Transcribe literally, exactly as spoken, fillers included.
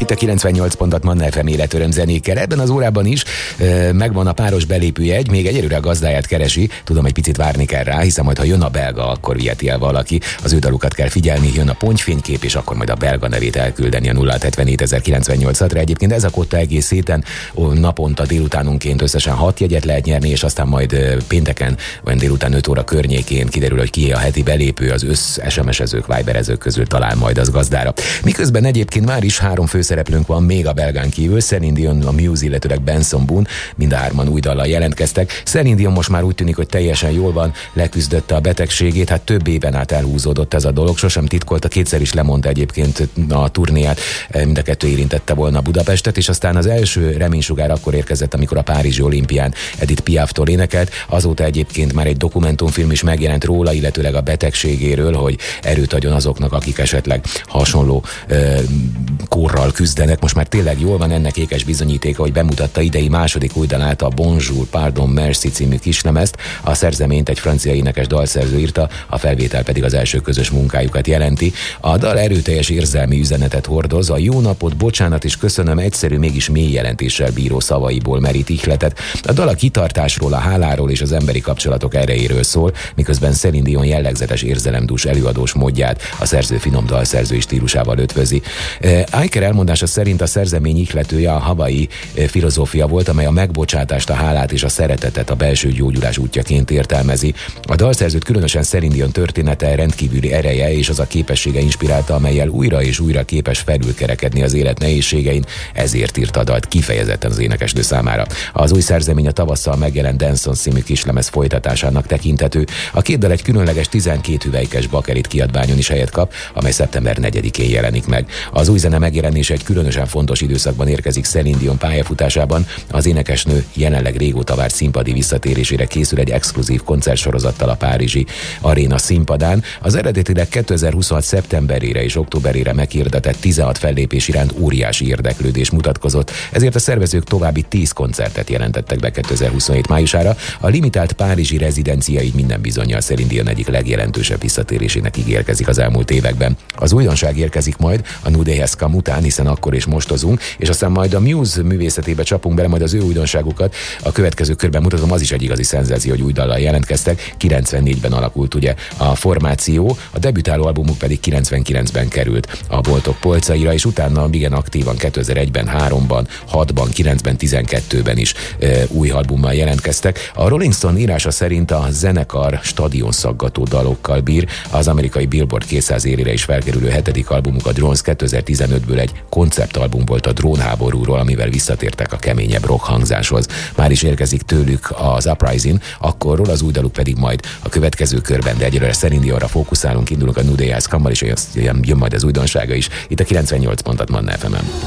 Itt a kilencvennyolc pontot Manna ef em életöröm zenékkel. Ebben az órában is e, megvan a páros belépőjegy, még egyelőre a gazdáját keresi. Tudom, egy picit várni kell rá, hiszen majd ha jön a belga, akkor viheti el valaki. Az ő dalukat kell figyelni, jön a pontyfénykép, és akkor majd a belga nevét elküldeni a nulla hetvenhét ezer kilencvennyolcra. Egyébként ez a kotta egész héten naponta délutánonként összesen hat jegyet lehet nyerni, és aztán majd pénteken, vagy délután öt óra környékén kiderül, hogy kié a heti belépő, az össz es em es-ezők, viberezők közül talál majd az gazdára. Miközben egyébként már is három főszereplőnk van, még a belgán kívül, Celine Dion, a Muse, illetőleg Benson Boone, mind a hárman új dallal jelentkeztek. Celine Dion most már úgy tűnik, hogy teljesen jól van, leküzdötte a betegségét, hát több éven át elhúzódott ez a dolog, sosem titkolta, kétszer is lemondta egyébként a turnéját, mind a kettő érintette volna Budapestet, és aztán az első reménysugár akkor érkezett, amikor a párizsi olimpián Edith Piaftól énekelt. Azóta egyébként már egy dokumentumfilm is megjelent róla, illetőleg a betegségéről, hogy erőt adjon azoknak, akik esetleg hasonló ö, kórral küzdenek. Most már tényleg jól van, ennek ékes bizonyítéka, hogy bemutatta idei második új dalát, a Bonjour, Pardon, Merci című kislemezt. A szerzeményt egy francia énekes dalszerző írta, a felvétel pedig az első közös munkájukat jelenti. A dal erőteljes érzelmi üzenetet hordoz, a jó napot, bocsánat és köszönöm egyszerű, mégis mély jelentéssel bíró szavaiból merít ihletet. A dal a kitartásról, a háláról és az emberi kapcsolatok erejéről szól, miközben Celine Dion jellegzetes érzelemdús előadós módját a szerző finom dalszerzői stílusával ötvözi. Aiker elmondása szerint a szerzemény ihletője a havai filozófia volt, amely a megbocsátást, a hálát és a szeretetet a belső gyógyulás útjaként értelmezi. A dalszerzőt különösen Celine Dion története, rendkívüli ereje és az a képessége inspirálta, amellyel újra és újra képes felülkerekedni az élet nehézségein, ezért írta a dalt kifejezetten az énekesnő számára. Az új szerzemény a tavasszal megjelent Danson című kislemez folytatásának tekinthető. A két dal egy különleges tizenkét hüvelykes bakelit kiadványon is helyet kap, amely szeptember negyedikén jelenik meg. Az új zene megjelenése egy különösen fontos időszakban érkezik Celine Dion pályafutásában. Az énekesnő jelenleg régóta várt színpadi visszatérésére készül egy exkluzív koncertsorozattal a párizsi aréna színpadán. Az eredetileg kétezer-huszonhat szeptemberére és októberére meghirdetett tizenhat fellépés iránt óriási érdeklődés mutatkozott, ezért a szervezők további tíz koncertet jelentettek be kétezer-huszonhét májusára. A limitált párizsi rezidencia így minden bizonnyal Celine Dion egyik legjelentősebb visszatérésének ígérkezik az elmúlt években. Az újdonság érkezik majd a Nudéhez Come után, hiszen akkor is mostozunk, és aztán majd a Muse művészetébe csapunk bele, majd az ő újdonságukat a következő körben mutatom. Az is egy igazi szenzáció, hogy új dallal jelentkeztek. kilencvennégyben alakult ugye a formáció, a debütáló albumuk pedig kilencvenkilencben került a boltok polcaira, és utána igen aktívan kétezer-egyben, háromban, hatban, kilencben, tizenkettőben is e, új albummal jelentkeztek. A Rolling Stone írása szerint a zenekar stadionszaggató dalokkal bír. Az amerikai Billboard kétszáz élére is felkerülő hetedik albumuk, a Drones kétezer-tizenötből egy konceptalbum volt a drónháborúról, amivel visszatértek a keményebb rock hangzáshoz. Már is érkezik tőlük az Uprising, akkorról, az új daluk pedig majd a következő körben, de egyelőre Celine Dionra fókuszálunk, indulunk a Nudéhez Come-mal, és jön majd az újdonsága is. Itt a kilencvennyolc pontot Manna ef em-en.